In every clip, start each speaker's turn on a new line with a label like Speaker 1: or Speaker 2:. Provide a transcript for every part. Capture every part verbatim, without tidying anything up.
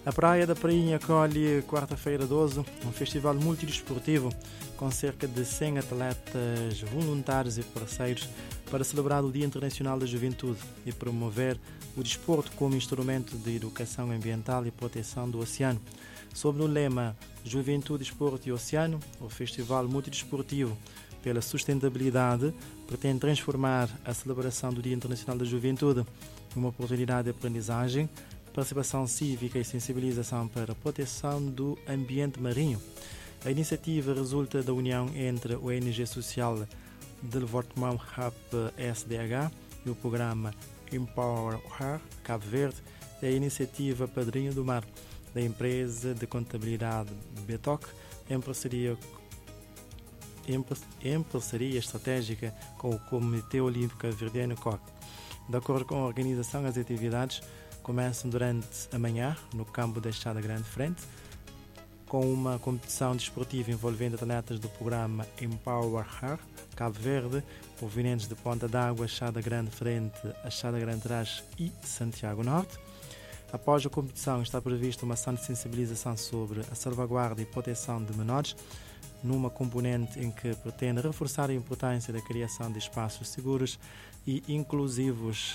Speaker 1: A Praia da Prainha acolhe, quarta-feira doze, um festival multidesportivo com cerca de cem atletas voluntários e parceiros para celebrar o Dia Internacional da Juventude e promover o desporto como instrumento de educação ambiental e proteção do oceano. Sob o lema Juventude, Desporto e Oceano, o Festival Multidesportivo pela Sustentabilidade pretende transformar a celebração do Dia Internacional da Juventude em uma oportunidade de aprendizagem, participação cívica e sensibilização para a proteção do ambiente marinho. A iniciativa resulta da união entre o O N G Social Development Hub S D H e o programa Empower Her Cabo Verde e a iniciativa Padrinho do Mar da empresa de contabilidade B T O C em parceria, em, em parceria estratégica com o Comitê Olímpico Cabo-Verdiano C O C. De acordo com a organização, as atividades começam durante a manhã no campo da Estrada Grande Frente, com uma competição desportiva envolvendo atletas do programa Empower Her Cabo Verde, provenientes de Ponta d'Água, Estrada Grande Frente, Estrada Grande Trás e Santiago Norte. Após a competição está prevista uma ação de sensibilização sobre a salvaguarda e proteção de menores, numa componente em que pretende reforçar a importância da criação de espaços seguros e inclusivos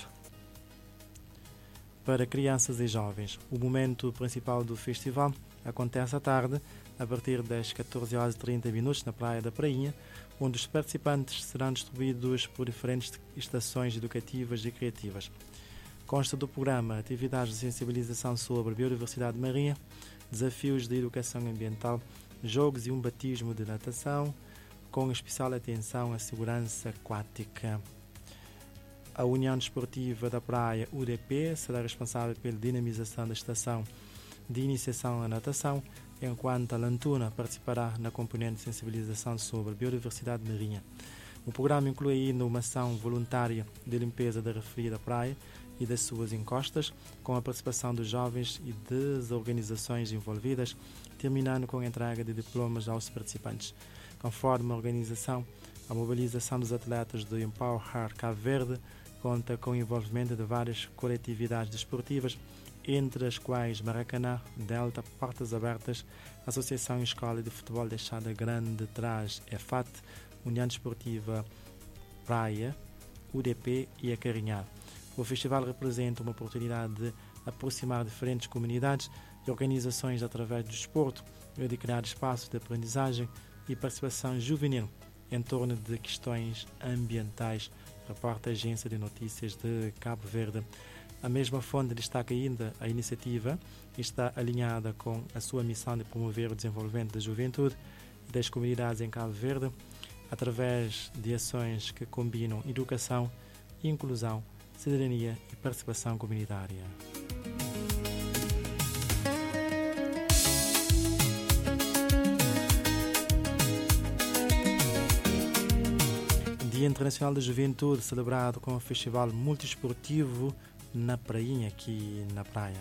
Speaker 1: para crianças e jovens. O momento principal do festival acontece à tarde, a partir das catorze horas e trinta minutos, na Praia da Prainha, onde os participantes serão distribuídos por diferentes estações educativas e criativas. Consta do programa atividades de sensibilização sobre biodiversidade marinha, desafios de educação ambiental, jogos e um batismo de natação, com especial atenção à segurança aquática. A União Desportiva da Praia, U D P, será responsável pela dinamização da estação de iniciação à natação, enquanto a Lantuna participará na componente de sensibilização sobre a biodiversidade marinha. O programa inclui ainda uma ação voluntária de limpeza da referida praia e das suas encostas, com a participação dos jovens e das organizações envolvidas, terminando com a entrega de diplomas aos participantes. Conforme a organização, a mobilização dos atletas do Empower Her Cabo Verde conta com o envolvimento de várias coletividades desportivas, entre as quais Maracanã, Delta, Portas Abertas, Associação Escola de Futebol da Estrada Grande Trás, E F A T, União Desportiva Praia, U D P e a Carinhar. O festival representa uma oportunidade de aproximar diferentes comunidades e organizações através do desporto e de criar espaços de aprendizagem e participação juvenil em torno de questões ambientais, reporta a Agência de Notícias de Cabo Verde. A mesma fonte destaca ainda a iniciativa está alinhada com a sua missão de promover o desenvolvimento da juventude e das comunidades em Cabo Verde através de ações que combinam educação, inclusão, cidadania e participação comunitária. Dia Internacional da Juventude, celebrado com o Festival Multidesportivo na Prainha, aqui na praia.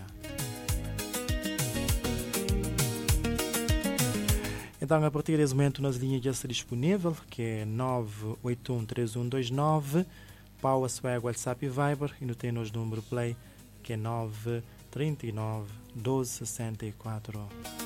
Speaker 1: Então, a partir desse momento, nas linhas já está disponível, que é nove oito um três um dois nove, Pau, Swag, WhatsApp e Viber, e não tem nos número Play, que é nove três nove doze sessenta e quatro.